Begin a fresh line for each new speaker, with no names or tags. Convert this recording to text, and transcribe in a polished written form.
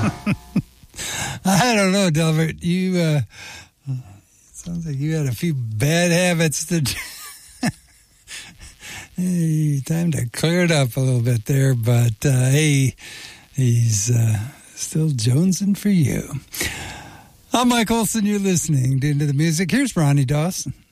I don't know, Delbert. You sounds like you had a few bad habits to. Hey, time to clear it up a little bit there, but hey, he's still jonesing for you. I'm Mike Olson. You're listening to Into the Music. Here's Ronnie Dawson.